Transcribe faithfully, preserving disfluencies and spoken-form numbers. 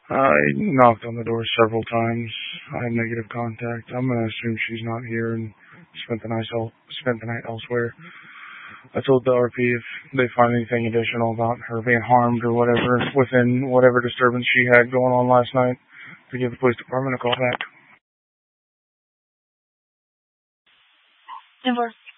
I knocked on the door several times. I had negative contact. I'm gonna assume she's not here and spent the night el- spent the night elsewhere. I told the R P if they find anything additional about her being harmed or whatever within whatever disturbance she had going on last night, to give the police department a call back. ten four.